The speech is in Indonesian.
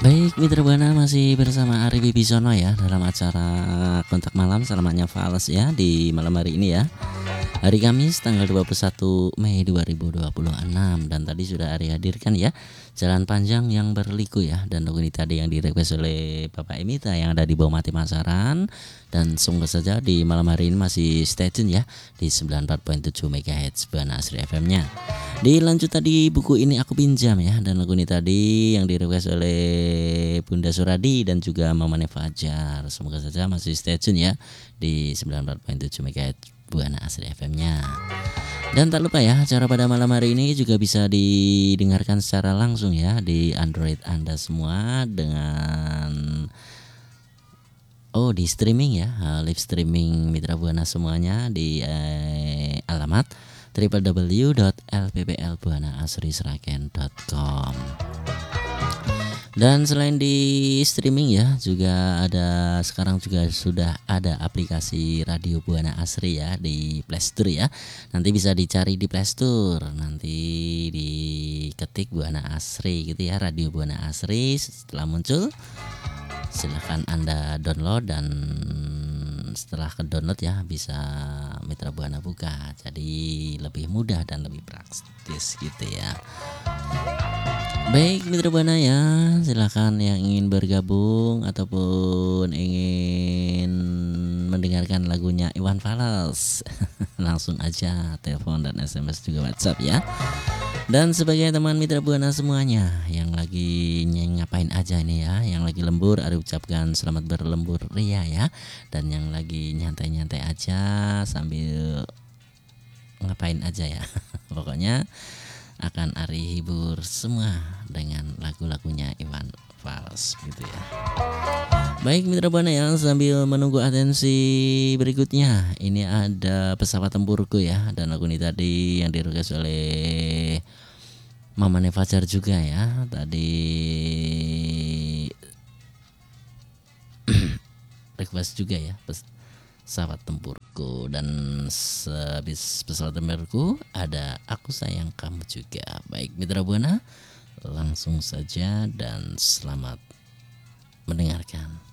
Baik, Mitra Buana masih bersama Ari Wibisono ya dalam acara Kontak Malam Selamanya Fals ya di malam hari ini ya. Hari Kamis tanggal 21 Mei 2026 dan tadi sudah Ari hadirkan ya Jalan Panjang yang Berliku ya, dan lagu ini tadi yang direquest oleh Bapak Emita yang ada di Bawah Mati Masaran. Dan semoga saja di malam hari ini masih stay tune ya di 94.7 MHz Buana Asri FM-nya. Dilanjut tadi Buku Ini Aku Pinjam ya, dan lagu ini tadi yang direquest oleh Bunda Suradi dan juga Mamane Fajar. Semoga saja masih stay tune ya di 94.7 MHz Buana Asri FM-nya. Dan tak lupa ya, acara pada malam hari ini juga bisa didengarkan secara langsung ya di Android Anda semua dengan di streaming ya, live streaming Mitra Buana semuanya di alamat www.lpplbuanaasrisraken.com. Dan selain di streaming ya, juga ada sekarang juga sudah ada aplikasi Radio Buana Asri ya di Play Store ya. Nanti bisa dicari di Play Store, nanti diketik Buana Asri gitu ya, Radio Buana Asri. Setelah muncul silahkan Anda download, dan setelah ke download ya bisa Mitra Buana buka, jadi lebih mudah dan lebih praktis gitu ya. Baik Mitra Buana ya, silakan yang ingin bergabung ataupun ingin mendengarkan lagunya Iwan Fals langsung aja telepon dan SMS juga WhatsApp ya. Dan sebagai teman Mitra Buana semuanya yang lagi ngapain aja nih ya, yang lagi lembur, Ari ucapkan selamat berlembur ria ya. Dan yang lagi nyantai-nyantai aja sambil ngapain aja ya pokoknya akan Ari hibur semua dengan lagu-lagunya Iwan Fals gitu ya. Baik Mitra Buana ya, sambil menunggu atensi berikutnya, ini ada Pesawat Tempurku ya, dan lagu ini tadi yang direquest oleh Mamane Fajar juga ya. Tadi request juga ya Pesawat Tempurku, dan sehabis Pesawat Tempurku ada Aku Sayang Kamu juga. Baik Mitra Buana, langsung saja dan selamat mendengarkan.